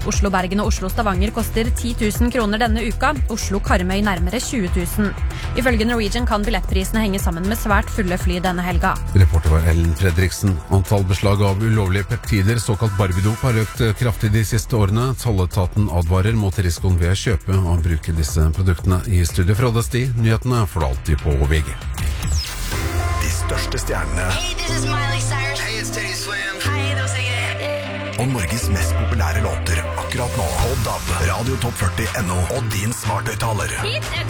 Oslo-Bergen og Oslo-Stavanger koster 10 000 kroner denne uka, Oslo-Karmøy nærmere 20 000. Ifølge Norwegian kan billettprisene henge sammen med svært fulle fly denne helga. Reporter var Ellen Fredriksen. Antall beslag av ulovlige peptider, såkalt barbidop, har økt kraftig de siste årene. Tolletaten advarer mot risikoen ved å kjøpe og bruke disse produktene. I studio fra Odda Sti, nyhetene får du alltid på VG. De største stjernene. Hey, this is Miley Cyrus. Hey, it's Teddy Swims. Hei, det er Og Norges mest populære låter akkurat nå. På DAB, Radio Top 40 NO og din smarthøyttaler. Hit er